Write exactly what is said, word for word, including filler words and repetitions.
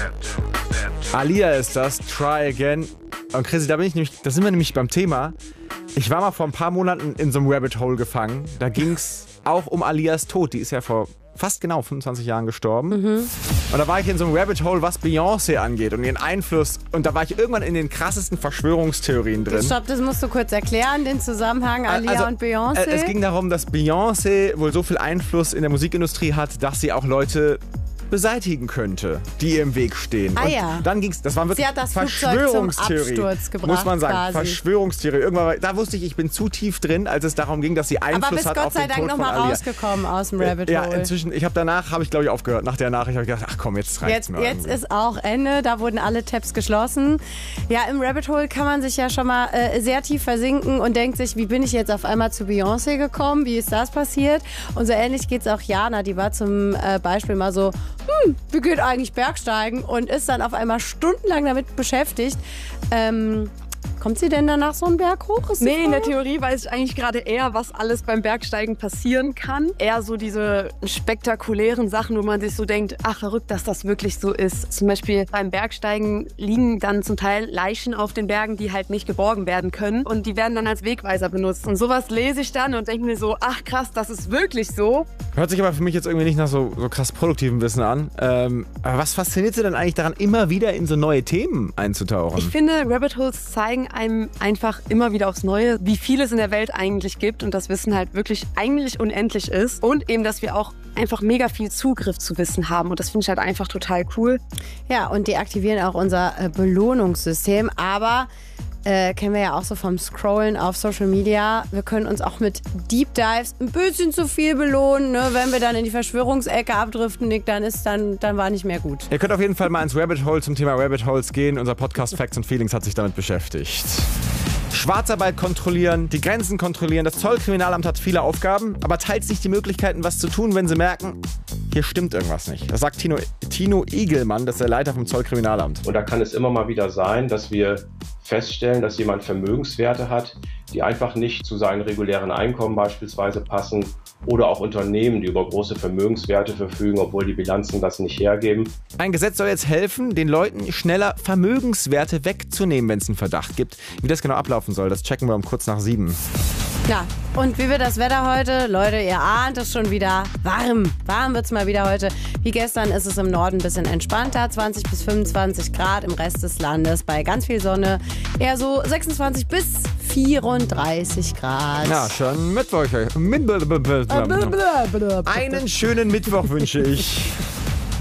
Aaliyah ist das, Try Again. Und Chrissy, da bin ich nämlich, da sind wir nämlich beim Thema. Ich war mal vor ein paar Monaten in so einem Rabbit Hole gefangen. Da ging es auch um Aaliyahs Tod. Die ist ja vor fast genau fünfundzwanzig Jahren gestorben. Mhm. Und da war ich in so einem Rabbit Hole, was Beyoncé angeht und ihren Einfluss. Und da war ich irgendwann in den krassesten Verschwörungstheorien drin. Stopp, das musst du kurz erklären, den Zusammenhang Aaliyah also, und Beyoncé. Es ging darum, dass Beyoncé wohl so viel Einfluss in der Musikindustrie hat, dass sie auch Leute beseitigen könnte, die ihr im Weg stehen. Ah, und ja. dann ging's, das waren wirklich Sie hat das Verschwörungstheorie, zum Absturz gebracht, muss man sagen. quasi. Verschwörungstheorie. Irgendwann, da wusste ich, ich bin zu tief drin, als es darum ging, dass sie Einfluss hat auf den Tod von Aaliyah. Aber bist Gott sei Dank nochmal rausgekommen aus dem Rabbit Hole. Ja, inzwischen, ich habe danach, habe ich glaube ich aufgehört. Nach der Nachricht habe ich gedacht, ach komm, jetzt reicht's jetzt, mir. Jetzt ist auch Ende, da wurden alle Tabs geschlossen. Ja, im Rabbit Hole kann man sich ja schon mal äh, sehr tief versinken und denkt sich, wie bin ich jetzt auf einmal zu Beyoncé gekommen? Wie ist das passiert? Und so ähnlich geht es auch Jana, die war zum äh, Beispiel mal so, hm, wie geht eigentlich Bergsteigen und ist dann auf einmal stundenlang damit beschäftigt. Ähm, kommt sie denn danach so einen Berg hoch? Ist nee, in der Theorie weiß ich eigentlich gerade eher, was alles beim Bergsteigen passieren kann. Eher so diese spektakulären Sachen, wo man sich so denkt, ach verrückt, dass das wirklich so ist. Zum Beispiel beim Bergsteigen liegen dann zum Teil Leichen auf den Bergen, die halt nicht geborgen werden können. Und die werden dann als Wegweiser benutzt. Und sowas lese ich dann und denke mir so, ach krass, das ist wirklich so. Hört sich aber für mich jetzt irgendwie nicht nach so, so krass produktivem Wissen an. Ähm, aber was fasziniert Sie denn eigentlich daran, immer wieder in so neue Themen einzutauchen? Ich finde, Rabbit Holes zeigen einem einfach immer wieder aufs Neue, wie viel es in der Welt eigentlich gibt und das Wissen halt wirklich eigentlich unendlich ist. Und eben, dass wir auch einfach mega viel Zugriff zu Wissen haben. Und das finde ich halt einfach total cool. Ja, und die aktivieren auch unser äh, Belohnungssystem. Aber Äh, kennen wir ja auch so vom Scrollen auf Social Media. Wir können uns auch mit Deep Dives ein bisschen zu viel belohnen. Ne? Wenn wir dann in die Verschwörungsecke abdriften, Nick, dann ist dann, dann war nicht mehr gut. Ihr könnt auf jeden Fall mal ins Rabbit Hole zum Thema Rabbit Holes gehen. Unser Podcast Facts and Feelings hat sich damit beschäftigt. Schwarzarbeit kontrollieren, die Grenzen kontrollieren. Das Zollkriminalamt hat viele Aufgaben, aber teilt sich die Möglichkeiten, was zu tun, wenn sie merken, hier stimmt irgendwas nicht. Das sagt Tino, Tino Igelmann, das ist der Leiter vom Zollkriminalamt. Und da kann es immer mal wieder sein, dass wir feststellen, dass jemand Vermögenswerte hat, die einfach nicht zu seinen regulären Einkommen beispielsweise passen, oder auch Unternehmen, die über große Vermögenswerte verfügen, obwohl die Bilanzen das nicht hergeben. Ein Gesetz soll jetzt helfen, den Leuten schneller Vermögenswerte wegzunehmen, wenn es einen Verdacht gibt. Wie das genau ablaufen soll, das checken wir um kurz nach sieben. Ja, und wie wird das Wetter heute? Leute, ihr ahnt es schon wieder. Warm. Warm wird es mal wieder heute. Wie gestern ist es im Norden ein bisschen entspannter. zwanzig bis fünfundzwanzig Grad, im Rest des Landes bei ganz viel Sonne eher so sechsundzwanzig bis vierunddreißig Grad. Ja, schon Mittwoch. Einen schönen Mittwoch wünsche ich.